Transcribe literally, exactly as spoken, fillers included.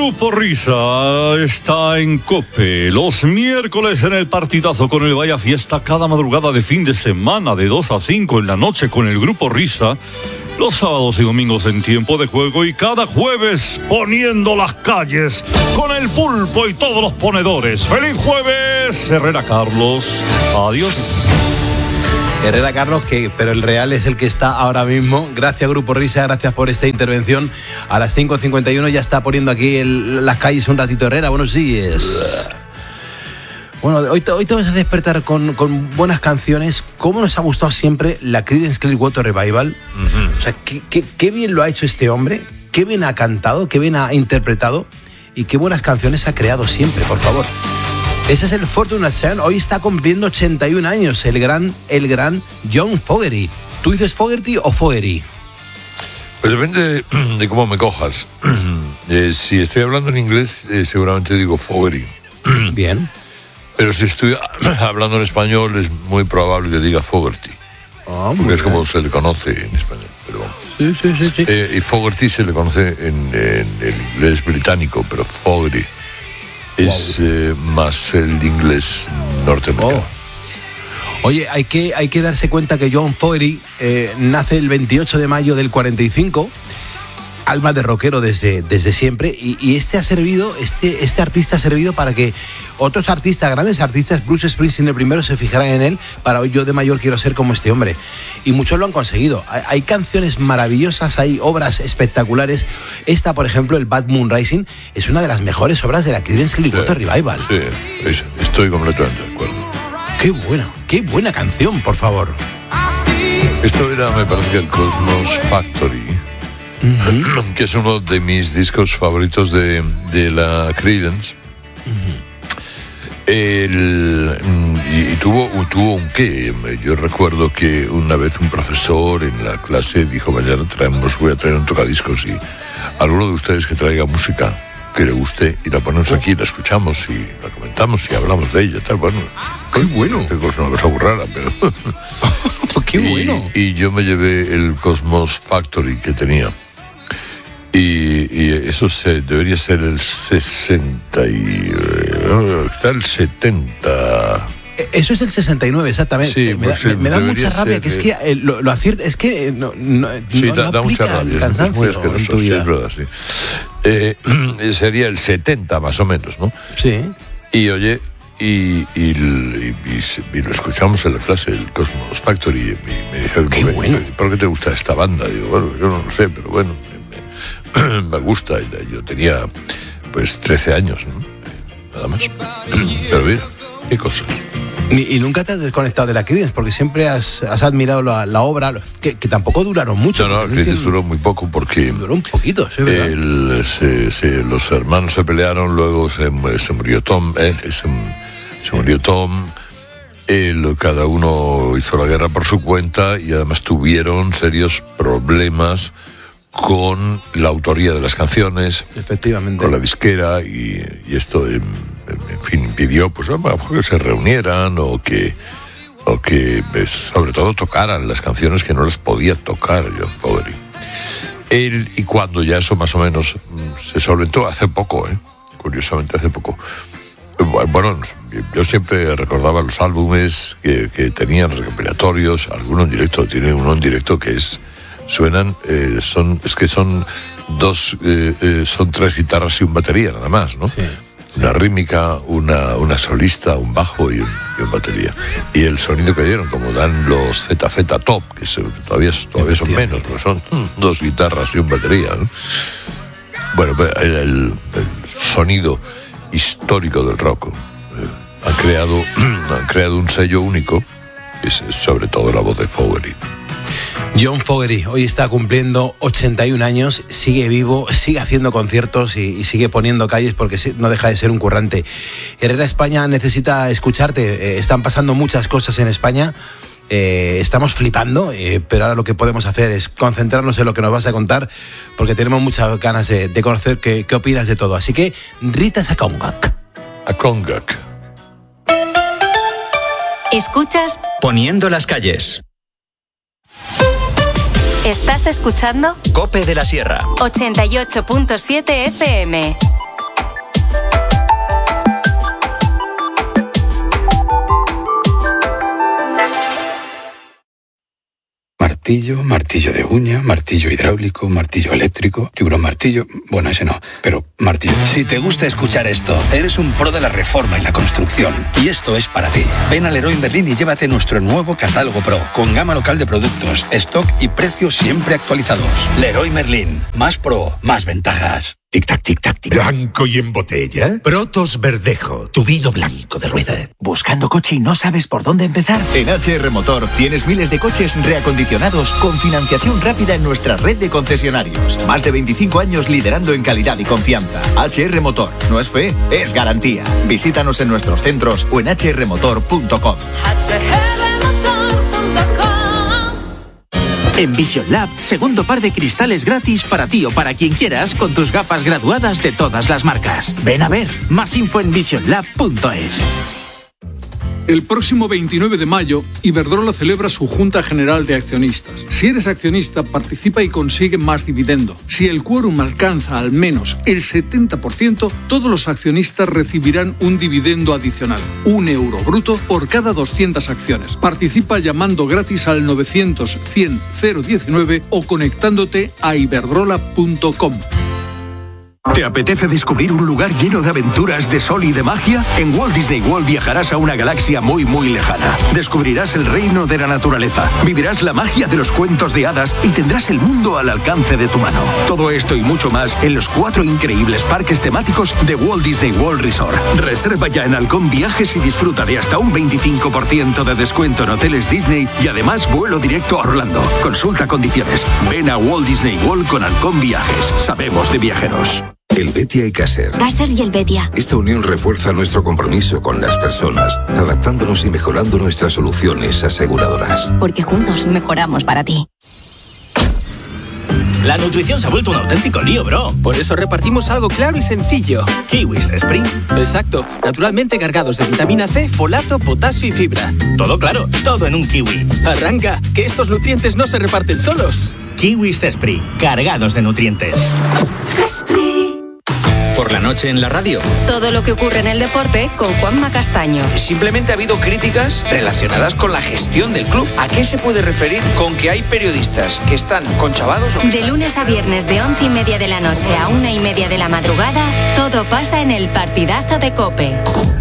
Grupo Risa está en COPE. Los miércoles en el partidazo con el Vaya Fiesta. Cada madrugada de fin de semana de dos a cinco en la noche con el Grupo Risa. Los sábados y domingos en tiempo de juego. Y cada jueves poniendo las calles con el pulpo y todos los ponedores. ¡Feliz jueves! Herrera Carlos. Adiós. Herrera Carlos, que, pero el Real es el que está ahora mismo. Gracias, Grupo Risa, gracias por esta intervención. A las cinco cincuenta y uno ya está poniendo aquí el, las calles un ratito. Herrera, buenos días. Bueno, hoy te, hoy te vas a despertar con, con buenas canciones. ¿Cómo nos ha gustado siempre la Creedence Clearwater Revival? Uh-huh. O sea, qué, qué, qué bien lo ha hecho este hombre, qué bien ha cantado, qué bien ha interpretado y qué buenas canciones ha creado siempre, por favor. Ese es el Fortunate Son. Hoy está cumpliendo ochenta y un años el gran, el gran John Fogerty. ¿Tú dices Fogerty o Fogerty? Pues depende de, de cómo me cojas. Eh, si estoy hablando en inglés, eh, seguramente digo Fogerty. Bien. Pero si estoy hablando en español, es muy probable que diga Fogerty. Oh, porque es como se le conoce en español. Pero, sí, sí, sí. sí. Eh, y Fogerty se le conoce en, en el inglés británico, pero Fogerty es wow. eh, más el inglés norteamericano. Oh. Oye, hay que, hay que darse cuenta que John Fogerty eh, nace el veintiocho de mayo del cuarenta y cinco, alma de rockero desde, desde siempre, y, y este ha servido, este, este artista ha servido para que otros artistas, grandes artistas, Bruce Springsteen el primero, se fijaran en él, para hoy yo de mayor quiero ser como este hombre. Y muchos lo han conseguido. Hay, hay canciones maravillosas, hay obras espectaculares. Esta, por ejemplo, el Bad Moon Rising, es una de las mejores obras de la Creedence Clearwater sí, Revival. Sí, estoy completamente de acuerdo. Qué bueno, qué buena canción, por favor. Esto era, me parece que el Cosmos Factory, uh-huh. que es uno de mis discos favoritos de, de la Creedence. Uh-huh. El, y, y tuvo, tuvo un qué. Yo recuerdo que una vez un profesor en la clase dijo: mañana traemos, voy a traer un tocadiscos y alguno de ustedes que traiga música que le guste y la ponemos aquí, la escuchamos y la comentamos y hablamos de ella, tal. Bueno, qué bueno. Qué cosa, una cosa muy rara, pero qué bueno. Y, y yo me llevé el Cosmos Factory que tenía. Y, y eso se, debería ser el sesenta y... está el setenta... Eso es el sesenta y nueve, exactamente. Sí, me, pues da, me, me da mucha rabia, ser, que es que eh, lo, lo acierta, es que eh, no, no, sí, no, da, no da aplica mucha rabia, el cansancio es muy asqueroso, en tu vida. Sí, es verdad, sí. Eh, sería el setenta más o menos, ¿no? Sí. Y oye, y, y, y, y, y lo escuchamos en la clase del Cosmos Factory y me, me dijeron, qué bueno. ¿por qué te gusta esta banda? Digo, bueno, yo no lo sé, pero bueno, me, me, me gusta. Yo tenía pues trece años, ¿no? Nada más. Pero mira, qué cosas. Y, y nunca te has desconectado de la Creedence, porque siempre has, has admirado la, la obra, que, que tampoco duraron mucho. No, no, la Creedence duró muy poco porque... Duró un poquito, sí, ¿verdad? El, se, se, los hermanos se pelearon, luego se, se murió Tom, ¿eh? se, se murió Tom, el, cada uno hizo la guerra por su cuenta y además tuvieron serios problemas con la autoría de las canciones, efectivamente, con la disquera y, y esto... Eh, en fin, impidió pues que se reunieran o que o que sobre todo tocaran las canciones que no las podía tocar John Fogerty. Él, y cuando ya eso más o menos se solventó, hace poco, ¿eh? curiosamente hace poco, bueno, yo siempre recordaba los álbumes que, que tenían recopilatorios, algunos en directo, tiene uno en directo que es suenan, eh, son es que son dos, eh, eh, son tres guitarras y un batería nada más, ¿no? Sí. Una rítmica, una, una solista, un bajo y un, y un batería. Y el sonido que dieron, como dan los Z Z Top, que, se, que todavía, todavía son menos, pero son dos guitarras y un batería, ¿no? Bueno, el, el, el sonido histórico del rock. Eh, han, creado, han creado un sello único, es, es sobre todo la voz de Fogerty. John Fogerty hoy está cumpliendo ochenta y un años, sigue vivo, sigue haciendo conciertos y, y sigue poniendo calles porque no deja de ser un currante. Herrera España necesita escucharte, eh, están pasando muchas cosas en España, eh, estamos flipando, eh, pero ahora lo que podemos hacer es concentrarnos en lo que nos vas a contar porque tenemos muchas ganas de, de conocer qué, qué opinas de todo. Así que, Rita Sakongak. Akongak. Escuchas Poniendo las calles. ¿Estás escuchando? COPE de la Sierra. ochenta y ocho punto siete F M. martillo, martillo de uña, martillo hidráulico, martillo eléctrico, tiburón martillo... Bueno, ese no, pero martillo... Si te gusta escuchar esto, eres un pro de la reforma y la construcción. Y esto es para ti. Ven al Leroy Merlin y llévate nuestro nuevo catálogo Pro, con gama local de productos, stock y precios siempre actualizados. Leroy Merlin. Más pro, más ventajas. Tic-tac, tic-tac, tic. ¿Blanco y en botella? Protos Verdejo, tu vino blanco de rueda. ¿Buscando coche y no sabes por dónde empezar? En H R Motor tienes miles de coches reacondicionados con financiación rápida en nuestra red de concesionarios. Más de veinticinco años liderando en calidad y confianza. H R Motor, no es fe, es garantía. Visítanos en nuestros centros o en h r motor punto com. En Vision Lab, segundo par de cristales gratis para ti o para quien quieras con tus gafas graduadas de todas las marcas. Ven a ver, más info en vision lab punto es. El próximo veintinueve de mayo, Iberdrola celebra su Junta General de Accionistas. Si eres accionista, participa y consigue más dividendo. Si el quórum alcanza al menos el setenta por ciento, todos los accionistas recibirán un dividendo adicional, un euro bruto por cada doscientas acciones. Participa llamando gratis al novecientos cien cero diecinueve o conectándote a iberdrola punto com. ¿Te apetece descubrir un lugar lleno de aventuras, de sol y de magia? En Walt Disney World viajarás a una galaxia muy muy lejana. Descubrirás el reino de la naturaleza, vivirás la magia de los cuentos de hadas y tendrás el mundo al alcance de tu mano. Todo esto y mucho más en los cuatro increíbles parques temáticos de Walt Disney World Resort. Reserva ya en Halcón Viajes y disfruta de hasta un veinticinco por ciento de descuento en hoteles Disney y además vuelo directo a Orlando. Consulta condiciones. Ven a Walt Disney World con Halcón Viajes. Sabemos de viajeros. El Betia y Caser. Caser y el Betia. Esta unión refuerza nuestro compromiso con las personas, adaptándonos y mejorando nuestras soluciones aseguradoras. Porque juntos mejoramos para ti. La nutrición se ha vuelto un auténtico lío, bro. Por eso repartimos algo claro y sencillo. Kiwis Spring. Exacto. Naturalmente cargados de vitamina C, folato, potasio y fibra. Todo claro, todo en un kiwi. Arranca, que estos nutrientes no se reparten solos. Kiwis Spring, cargados de nutrientes. Por la noche en la radio. Todo lo que ocurre en el deporte con Juanma Castaño. Simplemente ha habido críticas relacionadas con la gestión del club. ¿A qué se puede referir con que hay periodistas que están conchavados? De están... lunes a viernes de once y media de la noche a una y media de la madrugada, todo pasa en el partidazo de COPE.